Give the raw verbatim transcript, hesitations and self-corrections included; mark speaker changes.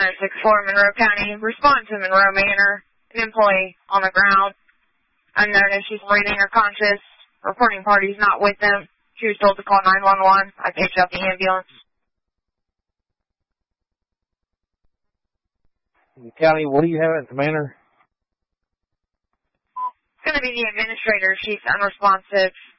Speaker 1: nine six four, Monroe County. Respond to Monroe Manor. An employee on the ground. Unknown if she's breathing or conscious. Reporting parties not with them. She was told to call nine one one. I picked up the ambulance.
Speaker 2: County, what do you have at the manor?
Speaker 1: It's going to be the administrator. She's unresponsive.